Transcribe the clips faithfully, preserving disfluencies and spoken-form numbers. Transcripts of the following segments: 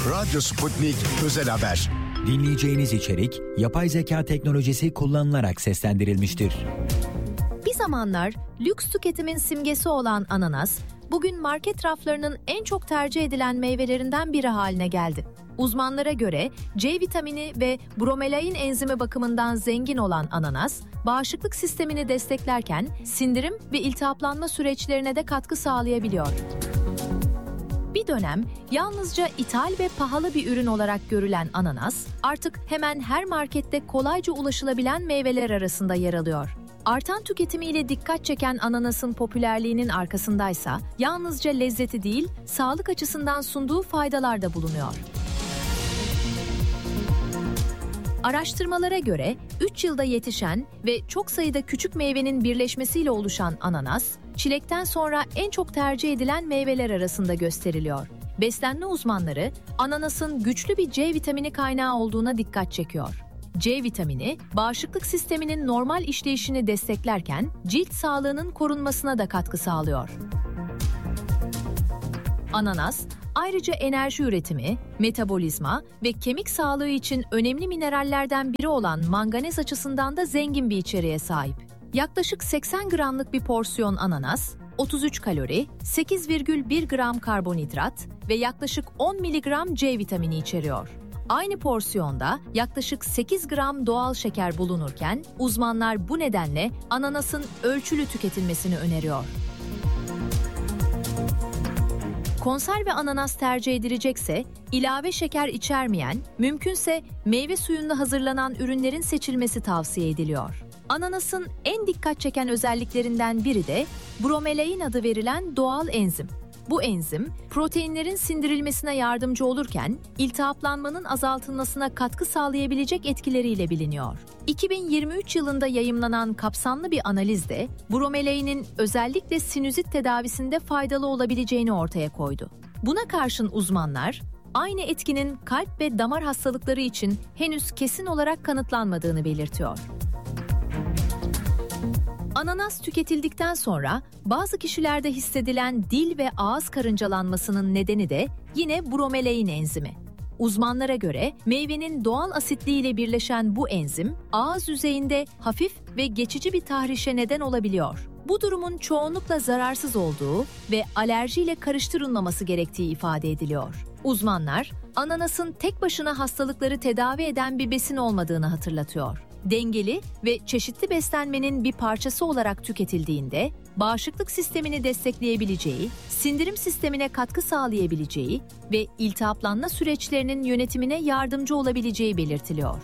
Radyo Sputnik Özel Haber. Dinleyeceğiniz içerik yapay zeka teknolojisi kullanılarak seslendirilmiştir. Bir zamanlar lüks tüketimin simgesi olan ananas, bugün market raflarının en çok tercih edilen meyvelerinden biri haline geldi. Uzmanlara göre C vitamini ve bromelain enzimi bakımından zengin olan ananas, bağışıklık sistemini desteklerken sindirim ve iltihaplanma süreçlerine de katkı sağlayabiliyor. Bir dönem yalnızca ithal ve pahalı bir ürün olarak görülen ananas, artık hemen her markette kolayca ulaşılabilen meyveler arasında yer alıyor. Artan tüketimiyle dikkat çeken ananasın popülerliğinin arkasındaysa yalnızca lezzeti değil, sağlık açısından sunduğu faydalar da bulunuyor. Araştırmalara göre üç yılda yetişen ve çok sayıda küçük meyvenin birleşmesiyle oluşan ananas, çilekten sonra en çok tercih edilen meyveler arasında gösteriliyor. Beslenme uzmanları, ananasın güçlü bir C vitamini kaynağı olduğuna dikkat çekiyor. C vitamini, bağışıklık sisteminin normal işleyişini desteklerken cilt sağlığının korunmasına da katkı sağlıyor. Ananas, ayrıca enerji üretimi, metabolizma ve kemik sağlığı için önemli minerallerden biri olan manganez açısından da zengin bir içeriğe sahip. Yaklaşık seksen gramlık bir porsiyon ananas, otuz üç kalori, sekiz virgül bir gram karbonhidrat ve yaklaşık on miligram C vitamini içeriyor. Aynı porsiyonda yaklaşık sekiz gram doğal şeker bulunurken uzmanlar bu nedenle ananasın ölçülü tüketilmesini öneriyor. Konserve ananas tercih edilecekse ilave şeker içermeyen, mümkünse meyve suyunda hazırlanan ürünlerin seçilmesi tavsiye ediliyor. Ananasın en dikkat çeken özelliklerinden biri de bromelain adı verilen doğal enzim. Bu enzim, proteinlerin sindirilmesine yardımcı olurken, iltihaplanmanın azaltılmasına katkı sağlayabilecek etkileriyle biliniyor. iki bin yirmi üç yılında yayımlanan kapsamlı bir analizde, bromelainin özellikle sinüzit tedavisinde faydalı olabileceğini ortaya koydu. Buna karşın uzmanlar, aynı etkinin kalp ve damar hastalıkları için henüz kesin olarak kanıtlanmadığını belirtiyor. Ananas tüketildikten sonra bazı kişilerde hissedilen dil ve ağız karıncalanmasının nedeni de yine bromelain enzimi. Uzmanlara göre meyvenin doğal asitliğiyle birleşen bu enzim ağız yüzeyinde hafif ve geçici bir tahrişe neden olabiliyor. Bu durumun çoğunlukla zararsız olduğu ve alerjiyle karıştırılmaması gerektiği ifade ediliyor. Uzmanlar, ananasın tek başına hastalıkları tedavi eden bir besin olmadığını hatırlatıyor. Dengeli ve çeşitli beslenmenin bir parçası olarak tüketildiğinde bağışıklık sistemini destekleyebileceği, sindirim sistemine katkı sağlayabileceği ve iltihaplanma süreçlerinin yönetimine yardımcı olabileceği belirtiliyor.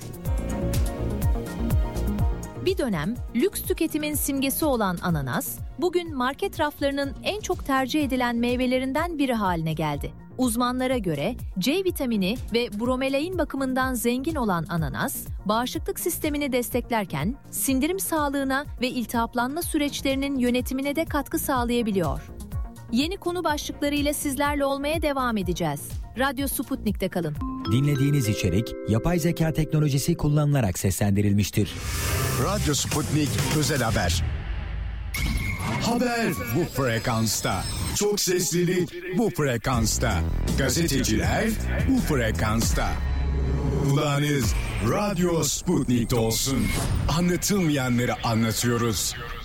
Bir dönem lüks tüketimin simgesi olan ananas, bugün market raflarının en çok tercih edilen meyvelerinden biri haline geldi. Uzmanlara göre C vitamini ve bromelain bakımından zengin olan ananas, bağışıklık sistemini desteklerken sindirim sağlığına ve iltihaplanma süreçlerinin yönetimine de katkı sağlayabiliyor. Yeni konu başlıklarıyla sizlerle olmaya devam edeceğiz. Radyo Sputnik'te kalın. Dinlediğiniz içerik yapay zeka teknolojisi kullanılarak seslendirilmiştir. Radyo Sputnik Özel Haber. Haber bu frekansta. Çok seslilik bu frekansta. Gazeteciler bu frekansta. Kulağınız Radyo Sputnik'te olsun. Anlatılmayanları anlatıyoruz.